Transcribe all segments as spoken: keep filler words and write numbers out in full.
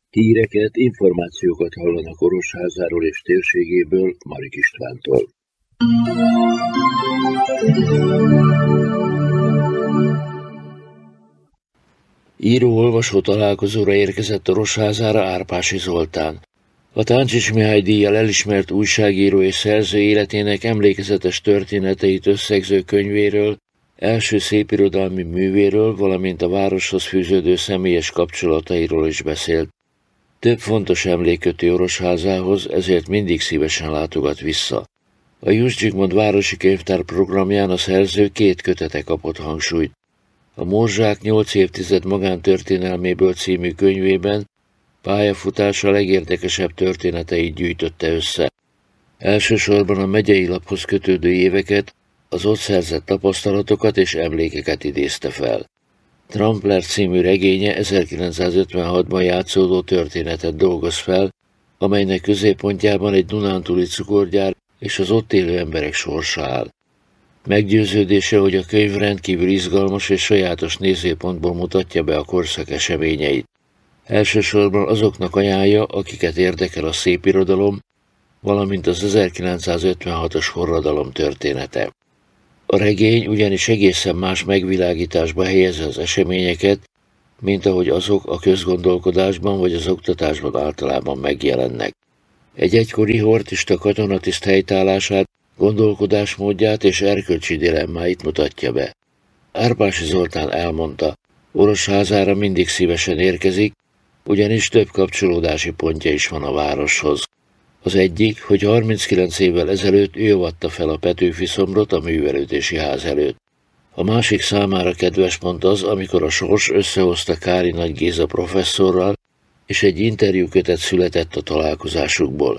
Híreket, információkat hallanak Orosházáról és térségéből Marik Istvántól. Író-olvasó találkozóra érkezett Orosházára Árpási Zoltán. A Táncsics Mihály díjjal elismert újságíró és szerző életének emlékezetes történeteit összegző könyvéről, első szépirodalmi művéről, valamint a városhoz fűződő személyes kapcsolatairól is beszélt. Több fontos emlék köti Orosházához, ezért mindig szívesen látogat vissza. A Juss Zsigmond Városi Könyvtár programján a szerző két kötete kapott hangsúlyt. A Morzsák nyolc évtized magántörténelméből című könyvében pályafutása legérdekesebb történeteit gyűjtötte össze. Elsősorban a megyei laphoz kötődő éveket, az ott szerzett tapasztalatokat és emlékeket idézte fel. Trampler című regénye ezerkilencszázötvenhatban játszódó történetet dolgoz fel, amelynek középpontjában egy dunántúli cukorgyár és az ott élő emberek sorsa áll. Meggyőződése, hogy a könyv rendkívül izgalmas és sajátos nézőpontból mutatja be a korszak eseményeit. Elsősorban azoknak ajánlja, akiket érdekel a szépirodalom, valamint az ezerkilencszázötvenhatos forradalom története. A regény ugyanis egészen más megvilágításba helyezi az eseményeket, mint ahogy azok a közgondolkodásban vagy az oktatásban általában megjelennek. Egy egykori hortista katonatiszt helytállását, gondolkodásmódját és erkölcsi dilemmáit mutatja be. Árpási Zoltán elmondta, Orosházára mindig szívesen érkezik, ugyanis több kapcsolódási pontja is van a városhoz. Az egyik, hogy harminckilenc évvel ezelőtt ő avatta fel a Petőfi szomrot a művelődési ház előtt. A másik számára kedves pont az, amikor a sors összehozta Kári Nagy Géza professzorral, és egy interjúkötet született a találkozásukból.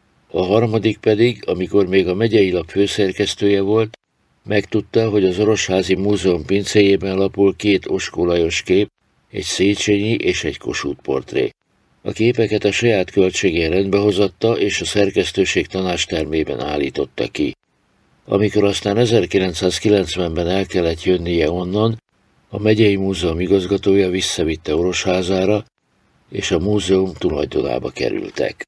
A harmadik pedig, amikor még a megyei lap főszerkesztője volt, megtudta, hogy az Orosházi Múzeum pincéjében lapul két Oskó Lajos kép, egy Széchenyi és egy Kossuth portré. A képeket a saját költségén rendbehozatta és a szerkesztőség tanácstermében állította ki. Amikor aztán ezerkilencszázkilencvenben el kellett jönnie onnan, a megyei múzeum igazgatója visszavitte Orosházára, és a múzeum tulajdonába kerültek.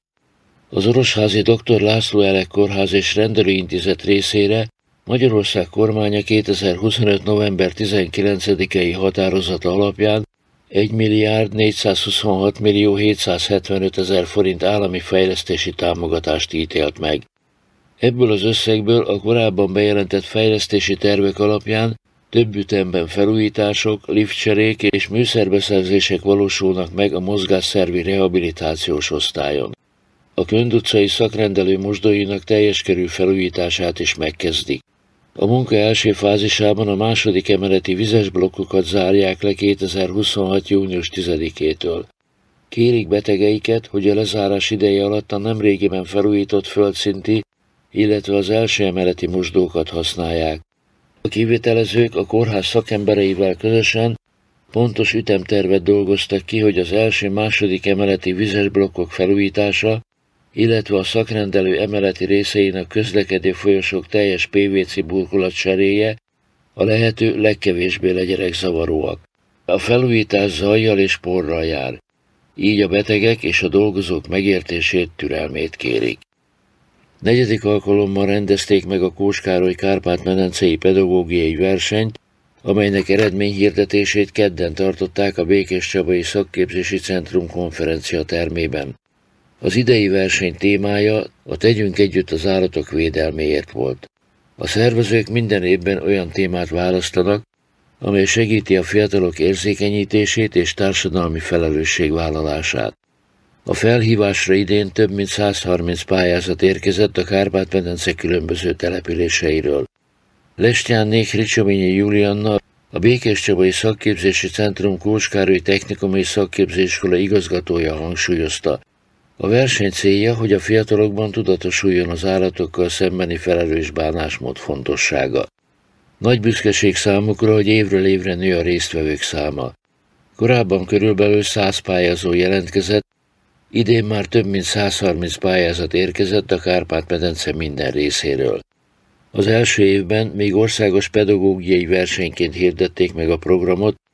Az orosházi doktor László Elek Kórház és Rendelőintézet részére Magyarország kormánya kétezer-huszonöt. november tizenkilencedikei határozata alapján egy milliárd négyszázhuszonhat millió hétszázhetvenöt ezer forint állami fejlesztési támogatást ítélt meg. Ebből az összegből a korábban bejelentett fejlesztési tervek alapján több ütemben felújítások, liftcserék és műszerbeszerzések valósulnak meg a mozgásszervi rehabilitációs osztályon. A Könd utcai szakrendelő mosdóinak teljes körű felújítását is megkezdik. A munka első fázisában a második emeleti vizes blokkokat zárják le kétezer-huszonhat. június tizedikétől. Kérik betegeiket, hogy a lezárás ideje alatt a nemrégiben felújított földszinti, illetve az első emeleti mosdókat használják. A kivitelezők a kórház szakembereivel közösen pontos ütemtervet dolgoztak ki, hogy az első-második emeleti vizes blokkok felújítása, illetve a szakrendelő emeleti részeinek közlekedő folyosók teljes pé vé cé burkolat cseréje a lehető legkevésbé legyenek zavaróak. A felújítás zajjal és porral jár, így a betegek és a dolgozók megértését, türelmét kérik. Negyedik alkalommal rendezték meg a Kós Károly Kárpát-medencei pedagógiai versenyt, amelynek eredményhirdetését kedden tartották a Békéscsabai Szakképzési Centrum konferencia termében. Az idei verseny témája a Tegyünk együtt az állatok védelméért volt. A szervezők minden évben olyan témát választanak, amely segíti a fiatalok érzékenyítését és társadalmi felelősségvállalását. A felhívásra idén több mint százharminc pályázat érkezett a Kárpát-medence különböző településeiről. Lestyánnék Ricsoményi Julianna, a Békéscsabai Szakképzési Centrum Kós Károly Technikumai Szakképzésiskola igazgatója hangsúlyozta. A verseny célja, hogy a fiatalokban tudatosuljon az állatokkal szembeni felelős bánásmód fontossága. Nagy büszkeség számukra, hogy évről évre nő a résztvevők száma. Korábban körülbelül száz pályázó jelentkezett, idén már több mint százharminc pályázat érkezett a Kárpát-medence minden részéről. Az első évben még országos pedagógiai versenyként hirdették meg a programot,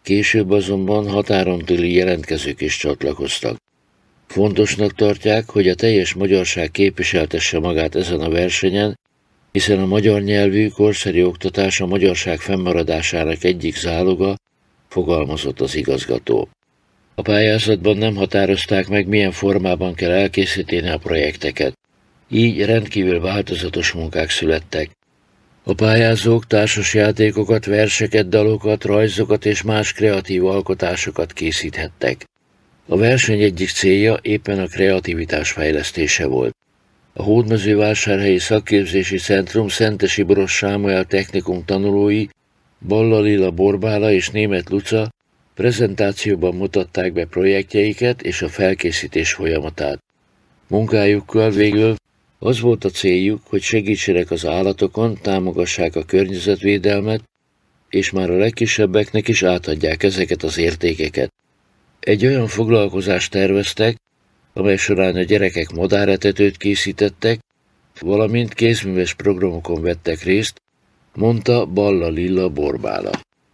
Később azonban határon túli jelentkezők is csatlakoztak. Fontosnak tartják, hogy a teljes magyarság képviseltesse magát ezen a versenyen, hiszen a magyar nyelvű korszerű oktatás a magyarság fennmaradásának egyik záloga, fogalmazott az igazgató. A pályázatban nem határozták meg, milyen formában kell elkészíteni a projekteket. Így rendkívül változatos munkák születtek. A pályázók társasjátékokat, verseket, dalokat, rajzokat és más kreatív alkotásokat készíthettek. A verseny egyik célja éppen a kreativitás fejlesztése volt. A Hódmezővásárhelyi Szakképzési Centrum Szentesi Boros Sámuel technikum tanulói, Balla Lilla Borbála és Németh Luca prezentációban mutatták be projektjeiket és a felkészítés folyamatát. Munkájukkal végül az volt a céljuk, hogy segítsenek az állatokon, támogassák a környezetvédelmet, és már a legkisebbeknek is átadják ezeket az értékeket. Egy olyan foglalkozást terveztek, amely során a gyerekek madáretetőt készítettek, valamint kézműves programokon vettek részt, mondta Balla Lilla Borbála.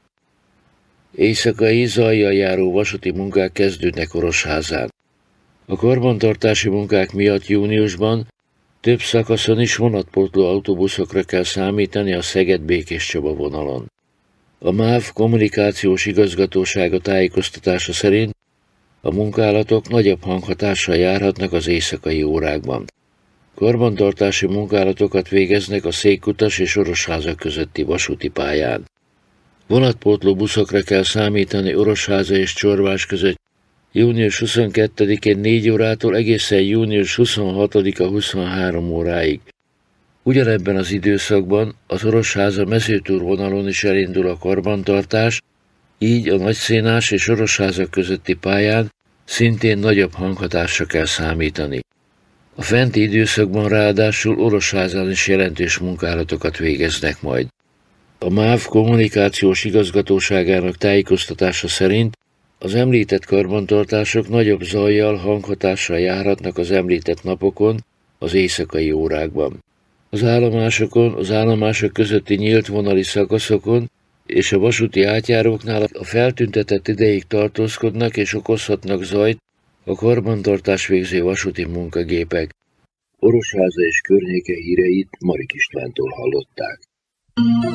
Éjszakai zajjal járó vasúti munkák kezdődnek Orosházán. A karbantartási munkák miatt júniusban több szakaszon is vonatpótló autóbuszokra kell számítani a Szeged-Békéscsaba vonalon. A MÁV kommunikációs igazgatósága tájékoztatása szerint a munkálatok nagyobb hanghatással járhatnak az éjszakai órákban. Karbantartási munkálatokat végeznek a Székkutas és Orosháza közötti vasúti pályán. Vonatpótló buszokra kell számítani Orosháza és Csorvás között június huszonkettedikén négy órától egészen június huszonhatodika huszonhárom óráig. Ugyanebben az időszakban az Orosháza Mezőtúr vonalon is elindul a karbantartás, így a Nagyszénás és Orosháza közötti pályán szintén nagyobb hanghatásra kell számítani. A fenti időszakban ráadásul Orosházán is jelentős munkálatokat végeznek majd. A MÁV kommunikációs igazgatóságának tájékoztatása szerint az említett karbantartások nagyobb zajjal, hanghatással járhatnak az említett napokon, az éjszakai órákban. Az állomásokon, az állomások közötti nyílt vonali szakaszokon és a vasúti átjáróknál a feltüntetett ideig tartózkodnak és okozhatnak zajt a karbantartás végző vasúti munkagépek. Orosháza és környéke híreit Marik Istvántól hallották.